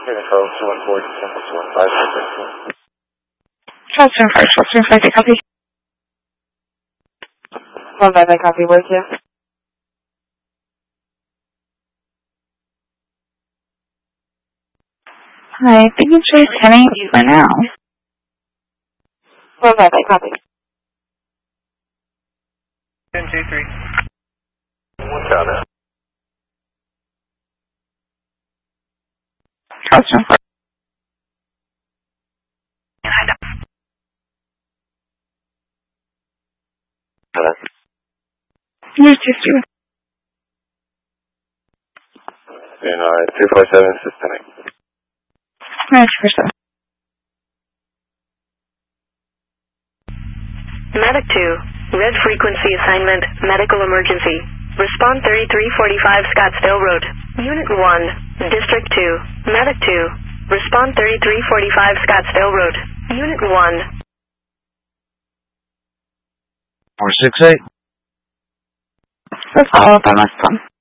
Charles 214, Temple 215, Charles 215, copy. Well, bye, copy, with you. Hi, I think it's just 10 for now. Well, bye, copy. 10-2-3. Got it. Charles 215. Hello. Here's just you. And 247 systemic. Match for so. Medic 2, red frequency assignment, medical emergency. Respond 3345 Scottsdale Road. Unit 1, District 2, Medic 2. Respond 3345 Scottsdale Road. Unit 1. 468. So follow up on this one.